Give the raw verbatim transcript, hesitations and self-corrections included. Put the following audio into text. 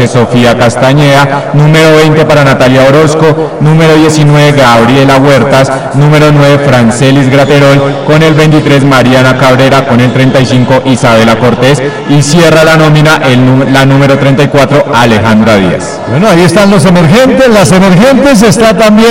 once, Sofía Castañeda, número veinte para Natalia Orozco, número diecinueve, Gabriela Huertas, número nueve, Francelis Graterol, con el veintitrés, Mariana Cabrera, con el treinta y cinco, Isabela Cortés, y cierra la nómina el, la número treinta y cuatro, Alejandra Díaz. Bueno, ahí están los emergentes, las emergentes, está también